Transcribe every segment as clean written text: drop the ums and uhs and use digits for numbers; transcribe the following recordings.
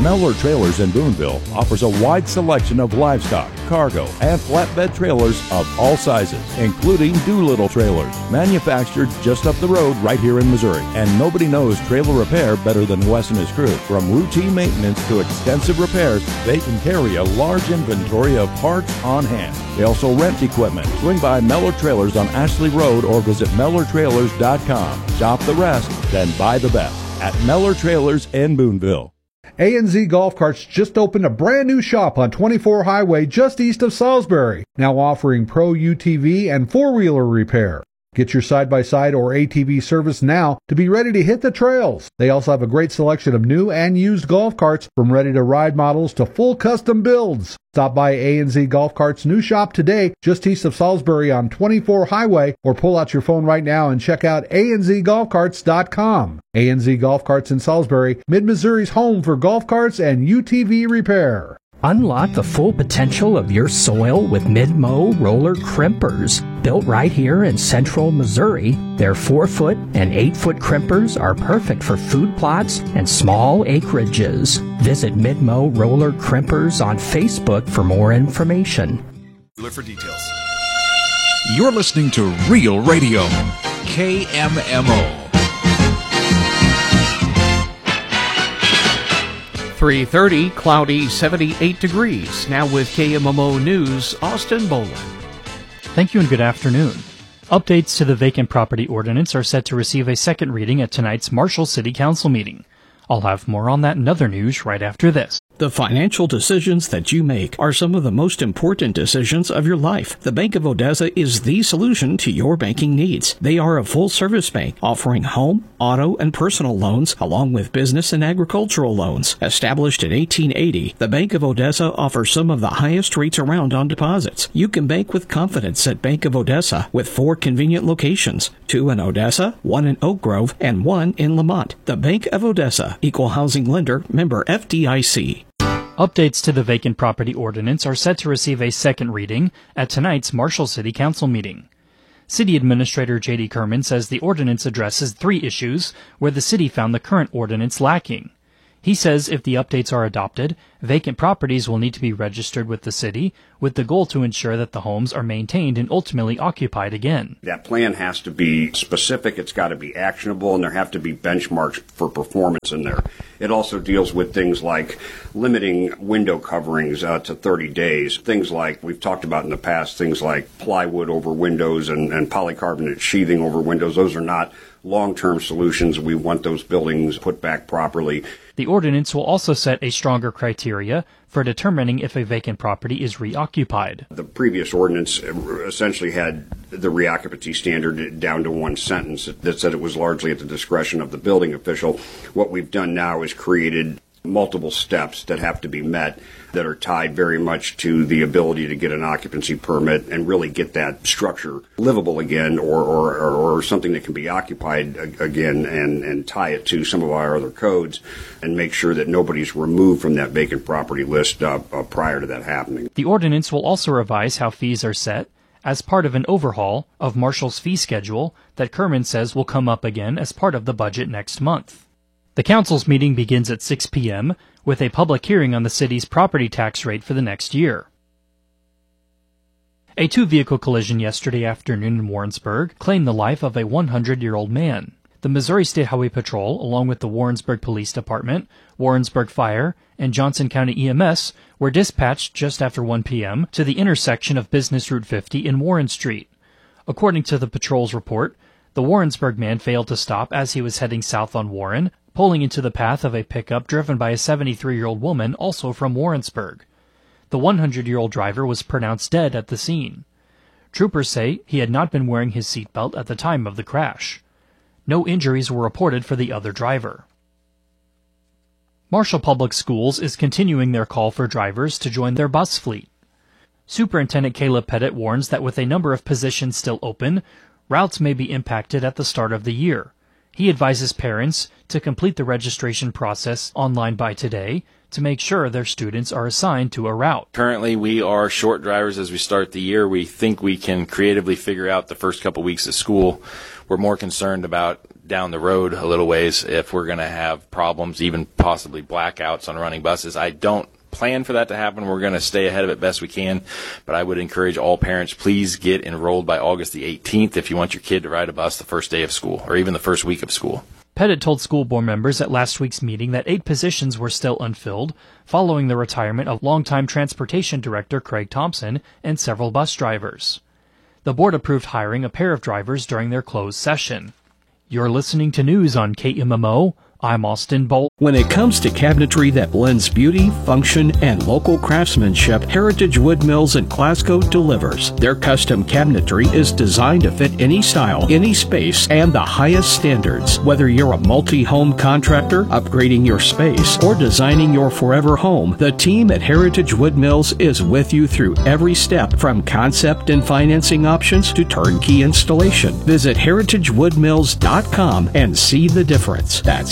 Mellor Trailers in Boonville offers a wide selection of livestock, cargo, and flatbed trailers of all sizes, including Doolittle trailers, manufactured just up the road right here in Missouri. And nobody knows trailer repair better than Wes and his crew. From routine maintenance to extensive repairs, they can carry a large inventory of parts on hand. They also rent equipment. Swing by Mellor Trailers on Ashley Road or visit MellorTrailers.com. Shop the rest, then buy the best at Mellor Trailers in Boonville. A&Z Golf Carts just opened a brand new shop on 24 Highway just east of Salisbury, now offering Pro UTV and four-wheeler repair. Get your side-by-side or ATV service now to be ready to hit the trails. They also have a great selection of new and used golf carts, from ready-to-ride models to full custom builds. Stop by A&Z Golf Carts' new shop today, just east of Salisbury on 24 Highway, or pull out your phone right now and check out anzgolfcarts.com. A&Z Golf Carts in Salisbury, Mid-Missouri's home for golf carts and UTV repair. Unlock the full potential of your soil with Mid-Mow roller crimpers. Built right here in central Missouri, their 4-foot and 8-foot crimpers are perfect for food plots and small acreages. Visit Mid-Mow roller crimpers on Facebook for more information. Look for details. You're listening to Real Radio, KMMO. 3:30, cloudy, 78 degrees. Now with KMMO News, Austin Boland. Thank you and good afternoon. Updates to the vacant property ordinance are set to receive a second reading at tonight's Marshall City Council meeting. I'll have more on that and other news right after this. The financial decisions that you make are some of the most important decisions of your life. The Bank of Odessa is the solution to your banking needs. They are a full-service bank offering home, auto, and personal loans, along with business and agricultural loans. Established in 1880, the Bank of Odessa offers some of the highest rates around on deposits. You can bank with confidence at Bank of Odessa with 4 convenient locations, 2 in Odessa, 1 in Oak Grove, and 1 in Lamont. The Bank of Odessa, Equal Housing Lender, member FDIC. Updates to the vacant property ordinance are set to receive a second reading at tonight's Marshall City Council meeting. City Administrator J.D. Kerman says the ordinance addresses 3 issues where the city found the current ordinance lacking. He says if the updates are adopted, vacant properties will need to be registered with the city, with the goal to ensure that the homes are maintained and ultimately occupied again. That plan has to be specific, it's got to be actionable, and there have to be benchmarks for performance in there. It also deals with things like limiting window coverings to 30 days, things like we've talked about in the past, things like plywood over windows and polycarbonate sheathing over windows. Those are not long-term solutions. We want those buildings put back properly. The ordinance will also set a stronger criteria for determining if a vacant property is reoccupied. The previous ordinance essentially had the reoccupancy standard down to 1 sentence that said it was largely at the discretion of the building official. What we've done now is created multiple steps that have to be met that are tied very much to the ability to get an occupancy permit and really get that structure livable again or something that can be occupied again and tie it to some of our other codes and make sure that nobody's removed from that vacant property list prior to that happening. The ordinance will also revise how fees are set as part of an overhaul of Marshall's fee schedule that Kerman says will come up again as part of the budget next month. The council's meeting begins at 6 p.m. with a public hearing on the city's property tax rate for the next year. A 2-vehicle collision yesterday afternoon in Warrensburg claimed the life of a 100-year-old man. The Missouri State Highway Patrol, along with the Warrensburg Police Department, Warrensburg Fire, and Johnson County EMS, were dispatched just after 1 p.m. to the intersection of Business Route 50 and Warren Street. According to the patrol's report, the Warrensburg man failed to stop as he was heading south on Warren, pulling into the path of a pickup driven by a 73-year-old woman also from Warrensburg. The 100-year-old driver was pronounced dead at the scene. Troopers say he had not been wearing his seatbelt at the time of the crash. No injuries were reported for the other driver. Marshall Public Schools is continuing their call for drivers to join their bus fleet. Superintendent Caleb Pettit warns that with a number of positions still open, routes may be impacted at the start of the year. He advises parents to complete the registration process online by today to make sure their students are assigned to a route. Currently, we are short drivers as we start the year. We think we can creatively figure out the first couple weeks of school. We're more concerned about down the road a little ways if we're going to have problems, even possibly blackouts on running buses. I don't plan for that to happen. We're going to stay ahead of it best we can, but I would encourage all parents, please get enrolled by August the 18th if you want your kid to ride a bus the first day of school or even the first week of school. Pettit told school board members at last week's meeting that 8 positions were still unfilled following the retirement of longtime transportation director Craig Thompson and several bus drivers. The board approved hiring a pair of drivers during their closed session. You're listening to news on KMMO. I'm Austin Bolt. When it comes to cabinetry that blends beauty, function, and local craftsmanship, Heritage Wood Mills in Glasgow delivers. Their custom cabinetry is designed to fit any style, any space, and the highest standards. Whether you're a multi-home contractor, upgrading your space, or designing your forever home, the team at Heritage Wood Mills is with you through every step, from concept and financing options to turnkey installation. Visit heritagewoodmills.com and see the difference. That's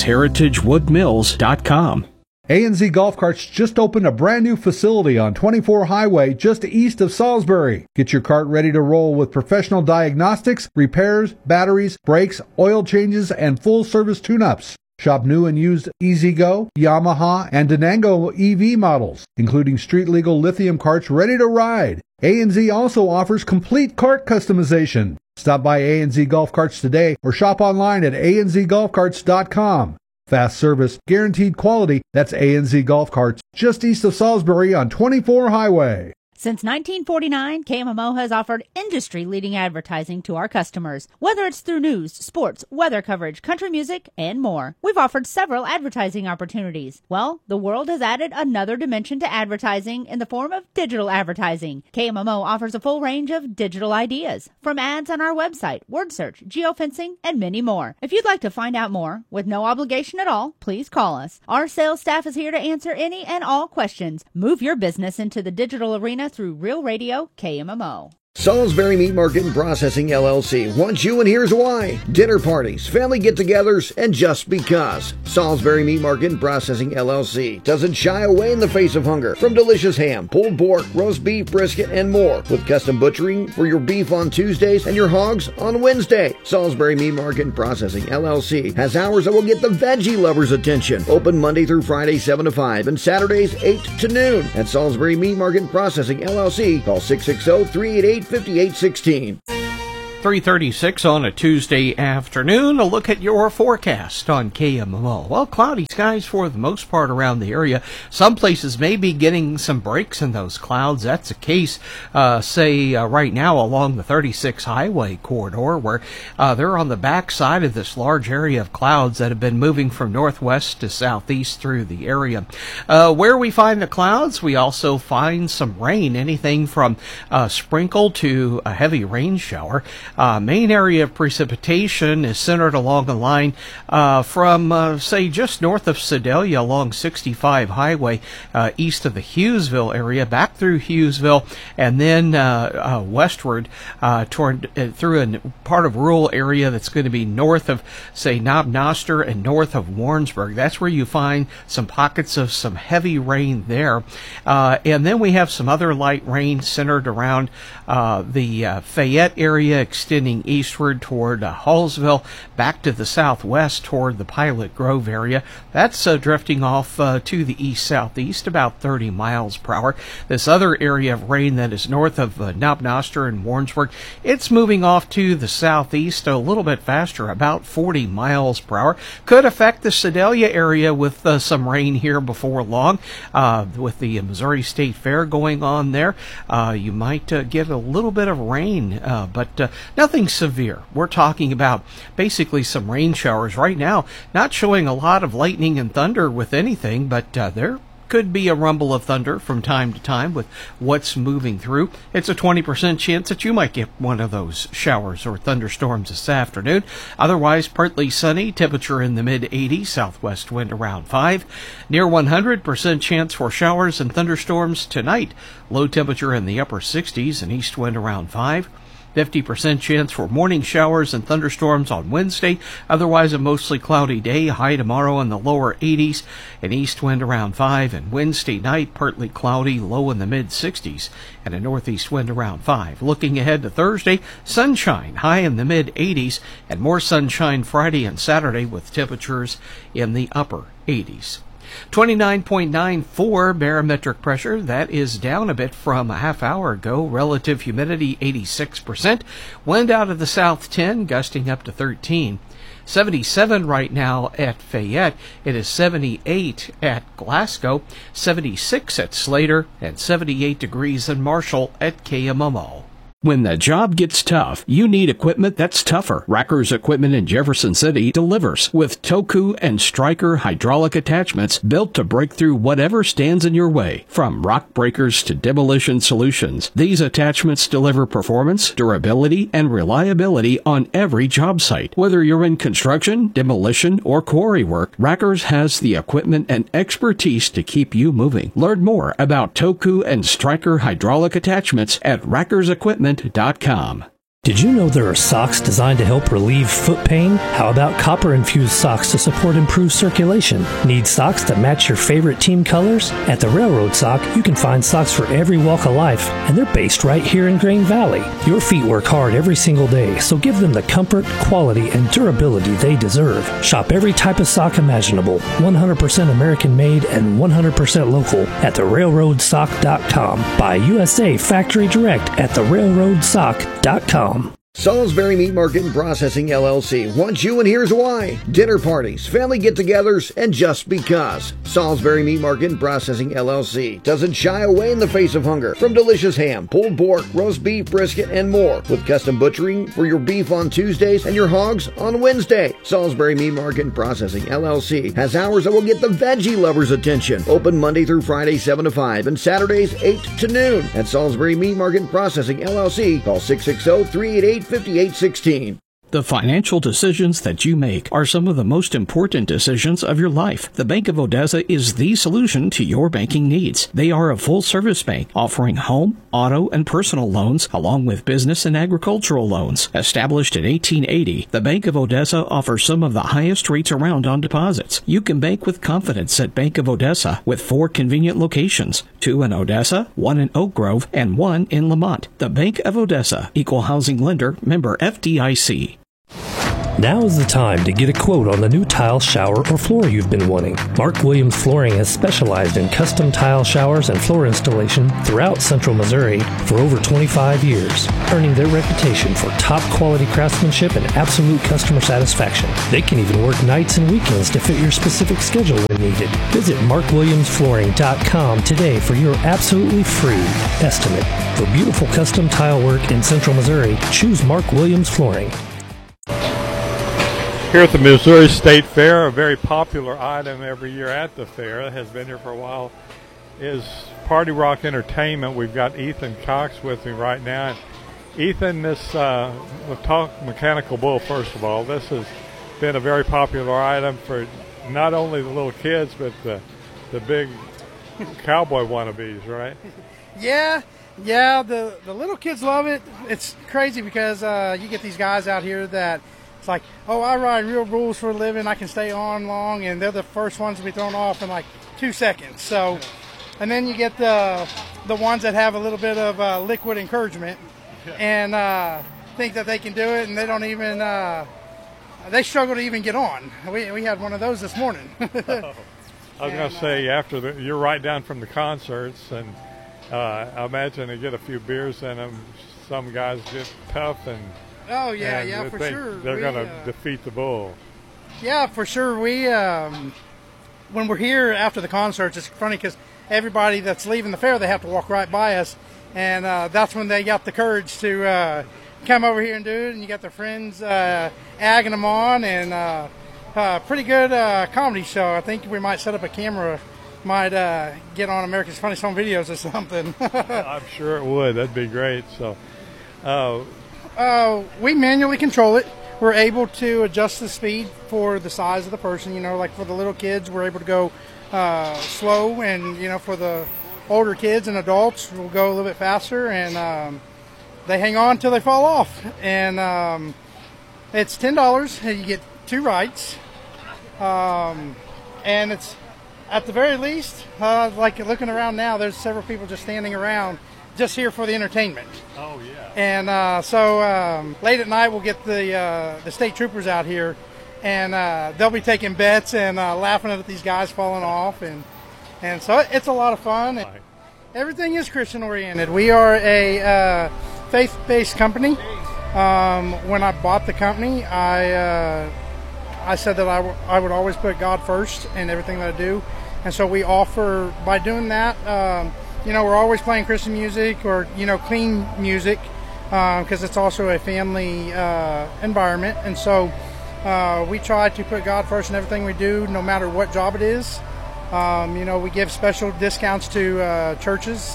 heritagewoodmills.com. A&Z Golf Carts just opened a brand new facility on 24 Highway just east of Salisbury. Get your cart ready to roll with professional diagnostics, repairs, batteries, brakes, oil changes, and full service tune-ups. Shop new and used EasyGo, Yamaha, and Denango EV models, including street-legal lithium carts ready to ride. A&Z also offers complete cart customization. Stop by A&Z Golf Carts today or shop online at anzgolfcarts.com. Fast service, guaranteed quality. That's A&Z Golf Carts, just east of Salisbury on 24 Highway. Since 1949, KMMO has offered industry-leading advertising to our customers, whether it's through news, sports, weather coverage, country music, and more. We've offered several advertising opportunities. Well, the world has added another dimension to advertising in the form of digital advertising. KMMO offers a full range of digital ideas, from ads on our website, word search, geofencing, and many more. If you'd like to find out more, with no obligation at all, please call us. Our sales staff is here to answer any and all questions. Move your business into the digital arena through Real Radio KMMO. Salisbury Meat Market and Processing LLC wants you, and here's why. Dinner parties, family get-togethers, and just because. Salisbury Meat Market and Processing LLC doesn't shy away in the face of hunger. From delicious ham, pulled pork, roast beef, brisket, and more. With custom butchering for your beef on Tuesdays and your hogs on Wednesday. Salisbury Meat Market and Processing LLC has hours that will get the veggie lovers' attention. Open Monday through Friday 7 to 5 and Saturdays 8 to noon. At Salisbury Meat Market and Processing LLC, call 660-388-5816. 3:36 on a Tuesday afternoon. A look at your forecast on KMMO. Well, cloudy skies for the most part around the area. Some places may be getting some breaks in those clouds. That's the case, right now along the 36 highway corridor, where they're on the back side of this large area of clouds that have been moving from northwest to southeast through the area. Where we find the clouds, we also find some rain, anything from sprinkle to a heavy rain shower. Main area of precipitation is centered along the line from, just north of Sedalia along 65 Highway, east of the Hughesville area, back through Hughesville, and then westward through a part of rural area that's going to be north of, Knob Noster and north of Warrensburg. That's where you find some pockets of some heavy rain there. And then we have some other light rain centered around the Fayette area, extending eastward toward Hallsville, back to the southwest toward the Pilot Grove area. That's drifting off to the east-southeast, about 30 miles per hour. This other area of rain that is north of Knob Noster and Warrensburg, it's moving off to the southeast a little bit faster, about 40 miles per hour. Could affect the Sedalia area with some rain here before long. With the Missouri State Fair going on there, you might get a little bit of rain, but nothing severe. We're talking about basically some rain showers right now, not showing a lot of lightning and thunder with anything, but there could be a rumble of thunder from time to time with what's moving through. It's a 20% chance that you might get one of those showers or thunderstorms this afternoon. Otherwise, partly sunny, temperature in the mid-80s, southwest wind around 5. Near 100% chance for showers and thunderstorms tonight. Low temperature in the upper 60s and east wind around 5. 50% chance for morning showers and thunderstorms on Wednesday. Otherwise, a mostly cloudy day. High tomorrow in the lower 80s. An east wind around 5. And Wednesday night, partly cloudy, low in the mid-60s. And a northeast wind around 5. Looking ahead to Thursday, sunshine, high in the mid-80s. And more sunshine Friday and Saturday with temperatures in the upper 80s. 29.94 barometric pressure. That is down a bit from a half hour ago. Relative humidity 86%. Wind out of the south 10, gusting up to 13. 77 right now at Fayette. It is 78 at Glasgow, 76 at Slater, and 78 degrees in Marshall at KMMO. When the job gets tough, you need equipment that's tougher. Racker's Equipment in Jefferson City delivers with Toku and Stryker hydraulic attachments built to break through whatever stands in your way. From rock breakers to demolition solutions, these attachments deliver performance, durability, and reliability on every job site. Whether you're in construction, demolition, or quarry work, Racker's has the equipment and expertise to keep you moving. Learn more about Toku and Stryker hydraulic attachments at rackersequipment.com. Did you know there are socks designed to help relieve foot pain? How about copper-infused socks to support improved circulation? Need socks that match your favorite team colors? At the Railroad Sock, you can find socks for every walk of life, and they're based right here in Grain Valley. Your feet work hard every single day, so give them the comfort, quality, and durability they deserve. Shop every type of sock imaginable, 100% American-made and 100% local at therailroadsock.com. Buy USA Factory Direct at therailroadsock.com. Salisbury Meat Market and Processing LLC wants you, and here's why. Dinner parties, family get-togethers, and just because. Salisbury Meat Market and Processing LLC doesn't shy away in the face of hunger. From delicious ham, pulled pork, roast beef, brisket, and more. With custom butchering for your beef on Tuesdays and your hogs on Wednesday. Salisbury Meat Market and Processing LLC has hours that will get the veggie lovers' attention. Open Monday through Friday 7 to 5 and Saturdays 8 to noon. At Salisbury Meat Market and Processing LLC, call 660-388-5816. The financial decisions that you make are some of the most important decisions of your life. The Bank of Odessa is the solution to your banking needs. They are a full-service bank offering home, auto, and personal loans, along with business and agricultural loans. Established in 1880, the Bank of Odessa offers some of the highest rates around on deposits. You can bank with confidence at Bank of Odessa with 4 convenient locations, 2 in Odessa, 1 in Oak Grove, and 1 in Lamont. The Bank of Odessa, Equal Housing Lender, member FDIC. Now is the time to get a quote on the new tile, shower, or floor you've been wanting. Mark Williams Flooring has specialized in custom tile showers and floor installation throughout Central Missouri for over 25 years, earning their reputation for top quality craftsmanship and absolute customer satisfaction. They can even work nights and weekends to fit your specific schedule when needed. Visit markwilliamsflooring.com today for your absolutely free estimate. For beautiful custom tile work in Central Missouri, choose Mark Williams Flooring. Here at the Missouri State Fair, a very popular item every year at the fair, that has been here for a while, is Party Rock Entertainment. We've got Ethan Cox with me right now. And Ethan, we'll talk Mechanical Bull first of all. This has been a very popular item for not only the little kids, but the big cowboy wannabes, right? Yeah, the little kids love it. It's crazy because you get these guys out here that it's like, oh, I ride real rules for a living. I can stay on long, and they're the first ones to be thrown off in like 2 seconds. So, and then you get the ones that have a little bit of liquid encouragement and think that they can do it, and they don't even they struggle to even get on. We had one of those this morning. I was going to say, you're right down from the concerts, and I imagine they get a few beers in them. Some guys get tough and. Oh, yeah, for sure. They're going to defeat the bull. Yeah, for sure. We, when we're here after the concerts, it's funny because everybody that's leaving the fair, they have to walk right by us. And that's when they got the courage to come over here and do it. And you got their friends agging them on. And pretty good comedy show. I think we might set up a camera, might get on America's Funniest Home Videos or something. I'm sure it would. That'd be great. So, we manually control it. We're able to adjust the speed for the size of the person. You know, like for the little kids, we're able to go slow, and for the older kids and adults, we'll go a little bit faster. And they hang on till they fall off. And it's $10. You get 2 rides. And it's, at the very least, like looking around now, there's several people just standing around just here for the entertainment. Oh, yeah. And so late at night, we'll get the state troopers out here, and they'll be taking bets and laughing at these guys falling off. And so it's a lot of fun. Everything is Christian oriented. We are a faith-based company. When I bought the company, I said that I would always put God first in everything that I do. And so we offer, by doing that, we're always playing Christian music or, clean music, because it's also a family environment. And so we try to put God first in everything we do, no matter what job it is. We give special discounts to churches.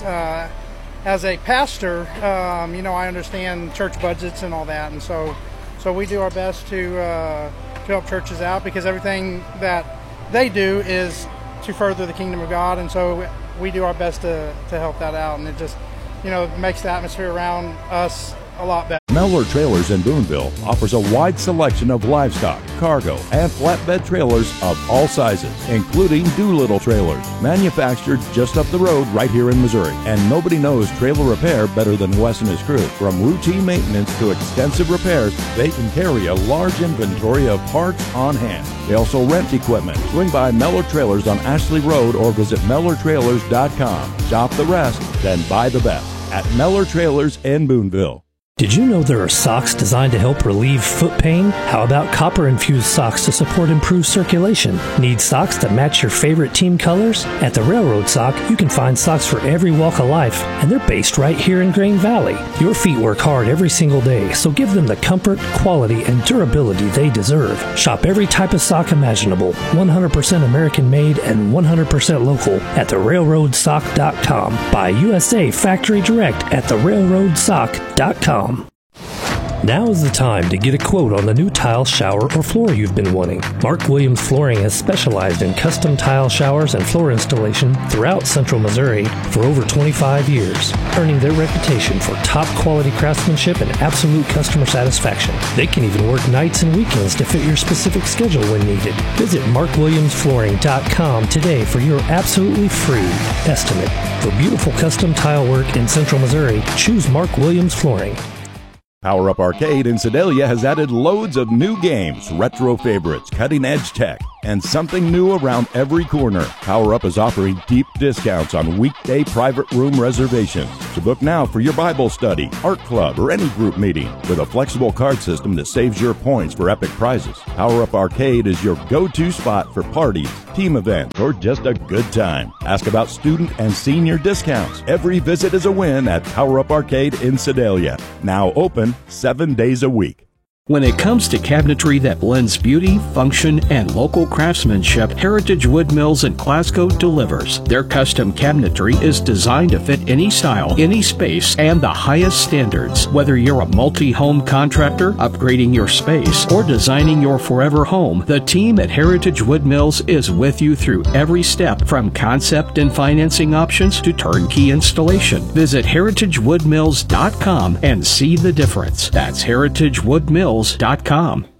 As a pastor, I understand church budgets and all that. And so we do our best to help churches out, because everything that they do is to further the kingdom of God, and so we do our best to help that out, and it just makes the atmosphere around us a lot better. Mellor Trailers in Boonville offers a wide selection of livestock, cargo, and flatbed trailers of all sizes, including Doolittle trailers, manufactured just up the road right here in Missouri. And nobody knows trailer repair better than Wes and his crew. From routine maintenance to extensive repairs, they can carry a large inventory of parts on hand. They also rent equipment. Swing by Mellor Trailers on Ashley Road or visit MellorTrailers.com. Shop the rest, then buy the best at Mellor Trailers in Boonville. Did you know there are socks designed to help relieve foot pain? How about copper-infused socks to support improved circulation? Need socks that match your favorite team colors? At the Railroad Sock, you can find socks for every walk of life, and they're based right here in Grain Valley. Your feet work hard every single day, so give them the comfort, quality, and durability they deserve. Shop every type of sock imaginable, 100% American-made and 100% local at therailroadsock.com. Buy USA Factory Direct at therailroadsock.com. Now is the time to get a quote on the new tile, shower, or floor you've been wanting. Mark Williams Flooring has specialized in custom tile showers and floor installation throughout Central Missouri for over 25 years, earning their reputation for top quality craftsmanship and absolute customer satisfaction. They can even work nights and weekends to fit your specific schedule when needed. Visit markwilliamsflooring.com today for your absolutely free estimate. For beautiful custom tile work in Central Missouri, choose Mark Williams Flooring. Power Up Arcade in Sedalia has added loads of new games, retro favorites, cutting-edge tech, and something new around every corner. Power Up is offering deep discounts on weekday private room reservations. So book now for your Bible study, art club, or any group meeting with a flexible card system that saves your points for epic prizes. Power Up Arcade is your go-to spot for parties, team events, or just a good time. Ask about student and senior discounts. Every visit is a win at Power Up Arcade in Sedalia. Now open 7 days a week. When it comes to cabinetry that blends beauty, function, and local craftsmanship, Heritage Wood Mills in Glasgow delivers. Their custom cabinetry is designed to fit any style, any space, and the highest standards. Whether you're a multi-home contractor, upgrading your space, or designing your forever home, the team at Heritage Wood Mills is with you through every step, from concept and financing options to turnkey installation. Visit heritagewoodmills.com and see the difference. That's heritagewoodmills.com.